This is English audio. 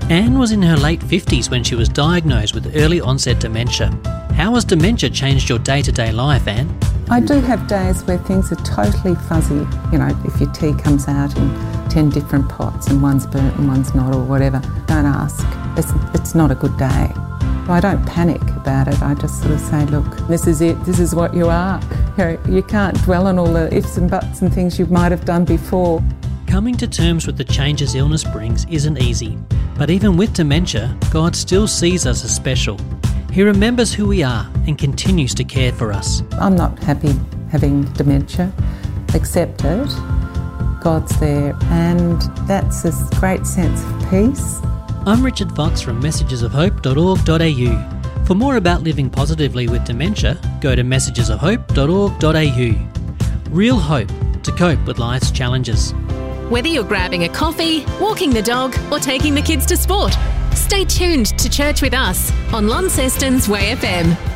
Anne was in her late 50s when she was diagnosed with early onset dementia. How has dementia changed your day-to-day life, Anne? I do have days where things are totally fuzzy. You know, if your tea comes out in 10 different pots and one's burnt and one's not or whatever, don't ask. It's not a good day. I don't panic about it. I just sort of say, look, this is it. This is what you are. You can't dwell on all the ifs and buts and things you might have done before. Coming to terms with the changes illness brings isn't easy. But even with dementia, God still sees us as special. He remembers who we are and continues to care for us. I'm not happy having dementia. Accept it. God's there, and that's a great sense of peace. I'm Richard Fox from messagesofhope.org.au. For more about living positively with dementia, go to messagesofhope.org.au. Real hope to cope with life's challenges. Whether you're grabbing a coffee, walking the dog, or taking the kids to sport, stay tuned to Church with Us on Launceston's Way FM.